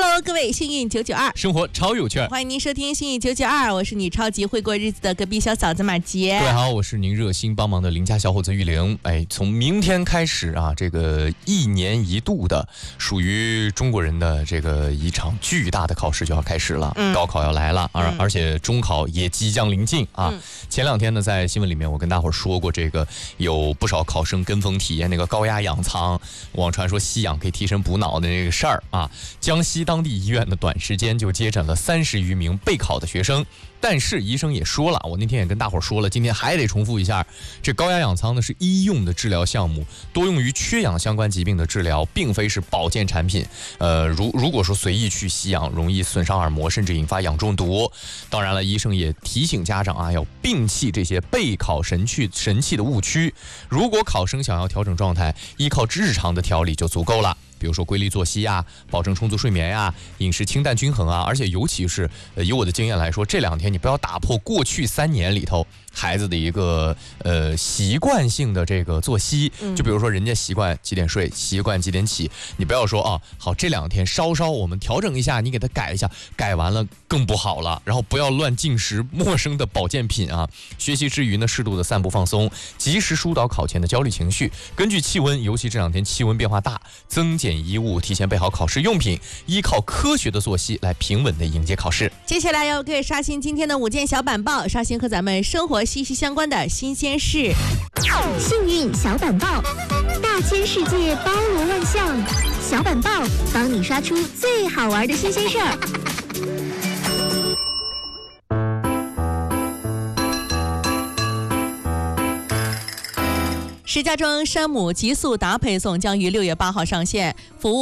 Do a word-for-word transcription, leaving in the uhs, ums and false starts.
Hello， 各位，幸运九九二， 生活超有趣， 欢迎您收听幸运九九二，我是你超级会过日子的隔壁小嫂子马杰。 各位好，我是您热心帮忙的邻家小伙子玉玲。哎，从明天开始啊，这个一年一度的属于中国人的这个一场巨大的考试就要开始了，嗯、高考要来了，而、嗯、而且中考也即将临近啊。嗯、前两天呢，在新闻里面我跟大伙儿说过，这个有不少考生跟风体验那个高压氧舱，网传说吸氧可以提神补脑的那个事儿啊。江西当地医院的短时间就接诊了三十余名备考的学生。但是医生也说了，我那天也跟大伙儿说了，今天还得重复一下，这高压氧舱呢是医用的治疗项目，多用于缺氧相关疾病的治疗，并非是保健产品。呃，如如果说随意去吸氧，容易损伤耳膜，甚至引发氧中毒。当然了，医生也提醒家长啊，要摒弃这些备考神器神器的误区。如果考生想要调整状态，依靠日常的调理就足够了。比如说规律作息呀，保证充足睡眠呀，饮食清淡均衡啊，而且尤其是呃，以我的经验来说，这两天你不要打破过去三年里头孩子的一个呃习惯性的这个作息，就比如说人家习惯几点睡，习惯几点起，你不要说啊，好这两天稍稍我们调整一下，你给他改一下，改完了更不好了，然后不要乱进食陌生的保健品啊。学习之余呢，适度的散步放松，及时疏导考前的焦虑情绪。根据气温，尤其这两天气温变化大，增减衣物，提前备好考试用品，依靠科学的作息来平稳的迎接考试。 接下来要各位刷新今天的五件小板报，刷新和咱们生活息息相关的新鲜事。 幸运小板报，大千世界包罗万象，小板报帮你刷出最好玩的新鲜事儿。 石家庄山姆极速达配送将于六月八号上线，服务